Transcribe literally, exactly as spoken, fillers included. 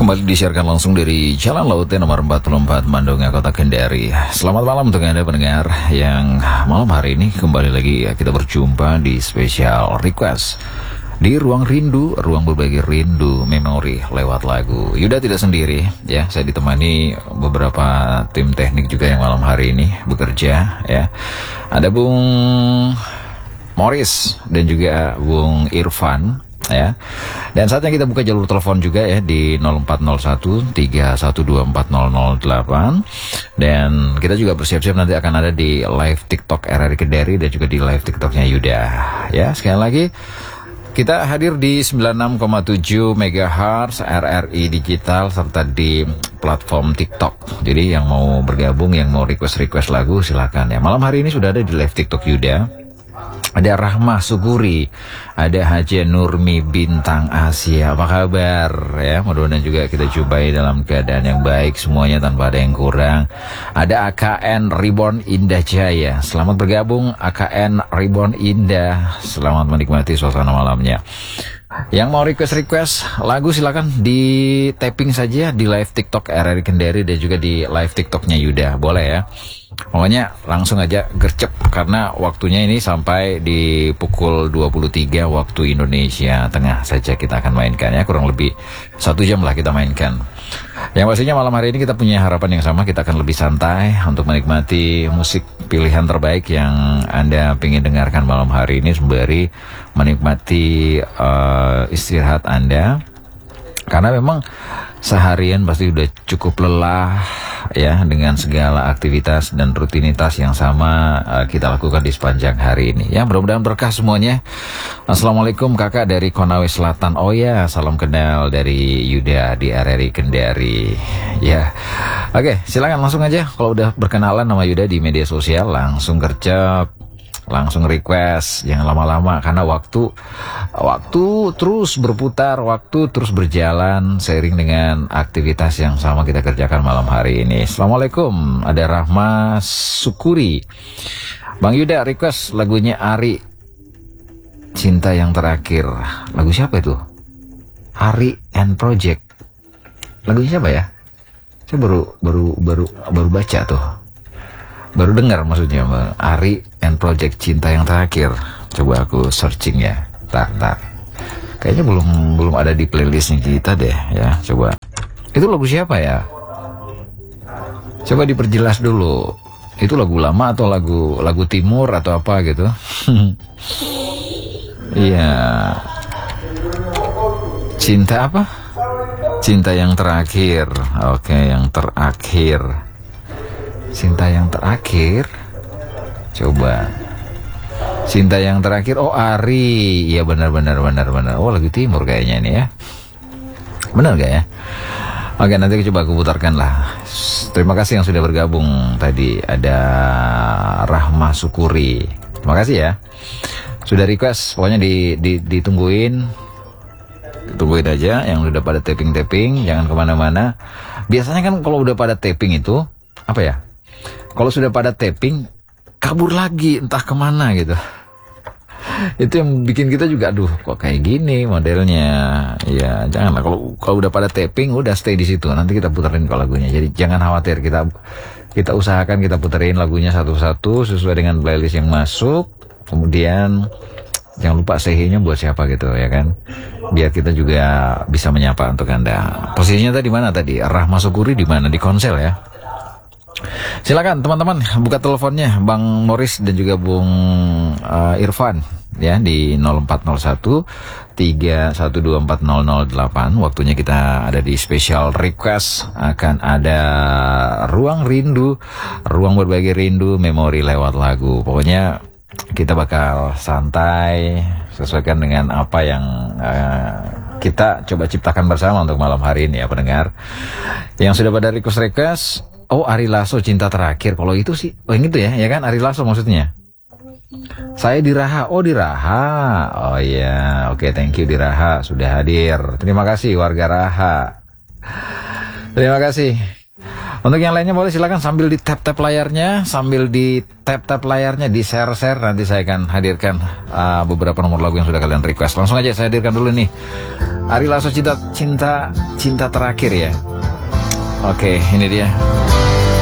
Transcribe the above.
Kembali disiarkan langsung dari Jalan Lautnya nomor empat puluh empat Mandunga, Kota Kendari. Selamat malam untuk Anda pendengar yang malam hari ini kembali lagi ya, kita berjumpa di Special Request di Ruang Rindu, ruang berbagi rindu memori lewat lagu. Yuda tidak sendiri ya, saya ditemani beberapa tim teknik juga yang malam hari ini bekerja ya. Ada Bung Morris dan juga Bung Irfan ya. Dan saatnya kita buka jalur telepon juga ya di nol empat nol satu tiga satu dua empat nol nol delapan. Dan kita juga bersiap-siap nanti akan ada di live TikTok R R I Kendari dan juga di live TikToknya Yuda. Ya, sekali lagi kita hadir di sembilan puluh enam koma tujuh megahertz R R I Digital serta di platform TikTok. Jadi yang mau bergabung, yang mau request-request lagu silakan ya. Malam hari ini sudah ada di live TikTok Yuda. Ada Rahma Sukuri, ada Haja Nurmi Bintang Asia. Apa kabar ya? Mudah-mudahan juga kita jumpai dalam keadaan yang baik semuanya tanpa ada yang kurang. Ada A K N Reborn Indah Jaya. Selamat bergabung A K N Reborn Indah. Selamat menikmati suasana malamnya. Yang mau request-request lagu silakan di tapping saja di live TikTok R R I Kendari dan juga di live TikToknya Yuda. Boleh ya. Pokoknya langsung aja gercep karena waktunya ini sampai di pukul dua puluh tiga waktu Indonesia Tengah saja kita akan mainkan ya, kurang lebih satu jam lah kita mainkan. Yang pastinya malam hari ini kita punya harapan yang sama, kita akan lebih santai untuk menikmati musik pilihan terbaik yang Anda ingin dengarkan malam hari ini sembari menikmati uh, istirahat Anda. Karena memang seharian pasti udah cukup lelah ya dengan segala aktivitas dan rutinitas yang sama uh, kita lakukan di sepanjang hari ini. Ya, mudah-mudahan berkah semuanya. Assalamualaikum kakak dari Konawe Selatan. Oh ya, salam kenal dari Yuda di R R I Kendari. Ya, oke, silakan langsung aja. Kalau udah berkenalan nama Yuda di media sosial langsung gercep, langsung request, jangan lama-lama karena waktu waktu terus berputar, waktu terus berjalan seiring dengan aktivitas yang sama kita kerjakan malam hari ini. Assalamualaikum, ada Rahma Sukuri. Bang Yuda request lagunya Ari, Cinta Yang Terakhir. Lagu siapa itu? Ari and Project. Lagunya siapa ya? Saya baru baru baru baru baca tuh. Baru dengar maksudnya Ari and Project Cinta Yang Terakhir. Coba aku searching ya. Tak tak. Kayaknya belum belum ada di playlistnya kita deh ya. Coba. Itu lagu siapa ya? Coba diperjelas dulu. Itu lagu lama atau lagu lagu timur atau apa gitu? Iya. Cinta apa? Cinta Yang Terakhir. Oke, yang terakhir. Cinta Yang Terakhir. Coba. Cinta Yang Terakhir. Oh, Ari. Iya, benar benar benar benar. Oh, lagu timur kayaknya ini ya. Benar gak ya? Oke, nanti coba aku putarkan lah. Terima kasih yang sudah bergabung tadi. Ada Rahma Sukuri. Terima kasih ya. Sudah request. Pokoknya di, di, ditungguin. Tungguin aja yang udah pada tapping-tapping. Jangan kemana-mana. Biasanya kan kalau udah pada tapping itu apa ya? Kalau sudah pada tapping, kabur lagi entah kemana gitu. Itu yang bikin kita juga, aduh kok kayak gini modelnya. Ya janganlah, kalau kalau udah pada tapping udah stay di situ. Nanti kita puterin ke lagunya. Jadi jangan khawatir, kita kita usahakan kita puterin lagunya satu-satu sesuai dengan playlist yang masuk. Kemudian jangan lupa say-nya buat siapa gitu ya kan. Biar kita juga bisa menyapa untuk Anda. Posisinya tadi mana tadi? Rahma Sukuri di mana? Di konsel ya. Silakan teman-teman buka teleponnya Bang Morris dan juga Bung uh, Irfan ya di nol empat nol satu tiga satu dua empat nol nol delapan. Waktunya kita ada di special request, akan ada ruang rindu, ruang berbagi rindu memori lewat lagu. Pokoknya kita bakal santai sesuaikan dengan apa yang uh, kita coba ciptakan bersama untuk malam hari ini ya pendengar. Yang sudah pada request-request, oh Ari Lasso Cinta Terakhir. Kalau itu sih, oh yang itu ya, ya kan Ari Lasso maksudnya. Saya di Raha, oh di Raha. Oh iya, oke, okay, thank you di Raha sudah hadir. Terima kasih warga Raha. Terima kasih. Untuk yang lainnya boleh silakan sambil di tap-tap layarnya, sambil di tap-tap layarnya, di share-share. Nanti saya akan hadirkan uh, beberapa nomor lagu yang sudah kalian request. Langsung aja saya hadirkan dulu nih Ari Lasso, cinta cinta cinta terakhir ya. Oke, ini dia.